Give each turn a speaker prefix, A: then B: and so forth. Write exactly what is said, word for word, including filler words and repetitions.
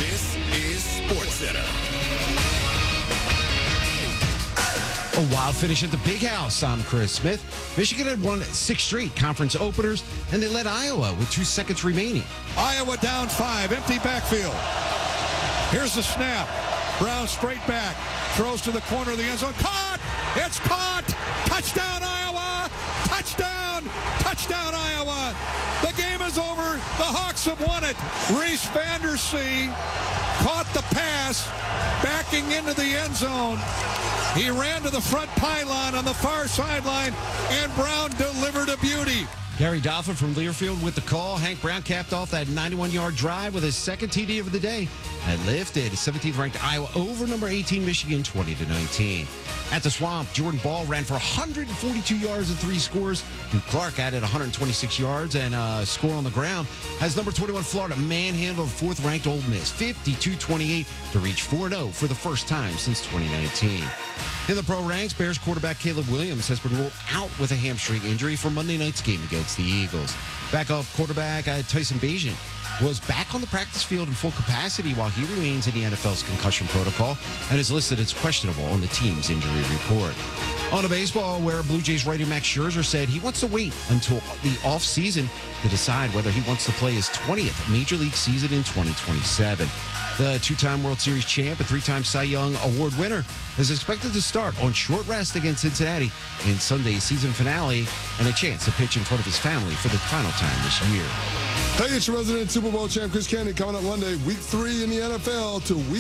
A: This is SportsCenter.
B: A wild finish at the Big House. I'm Chris Smith. Michigan had won six straight conference openers, and they led Iowa with two seconds remaining.
C: Iowa down five, empty backfield. Here's the snap. Brown straight back, throws to the corner of the end zone. Caught! It's caught! Touchdown, Iowa! Touchdown! Touchdown, Iowa! The game is over. The Hawks have won it. Reese Vandersee caught the pass, backing into the end zone. He ran to the front pylon on the far sideline, and Brown delivered a beauty.
B: Gary Dolphin from Learfield with the call. Hank Brown capped off that ninety-one-yard drive with his second T D of the day and lifted seventeenth-ranked Iowa over number eighteen Michigan twenty to nineteen. At the Swamp, Jordan Ball ran for one hundred forty-two yards and three scores. And Clark added one hundred twenty-six yards and a score on the ground as number twenty-one Florida manhandled fourth-ranked Ole Miss fifty-two twenty-eight to reach four and oh for the first time since twenty nineteen. In the pro ranks, Bears quarterback Caleb Williams has been ruled out with a hamstring injury for Monday night's game against the Eagles. Backup quarterback uh, Tyson Bagent was back on the practice field in full capacity while he remains in the N F L's concussion protocol and is listed as questionable on the team's injury report. On to baseball, where Blue Jays writer Max Scherzer said he wants to wait until the offseason to decide whether he wants to play his twentieth Major League season in twenty twenty-seven. The two-time World Series champ and three-time Cy Young Award winner is expected to start on short rest against Cincinnati in Sunday's season finale and a chance to pitch in front of his family for the final time this year.
D: Hey, it's your resident Super Bowl champ Chris Candy coming up Monday, week three in the N F L to week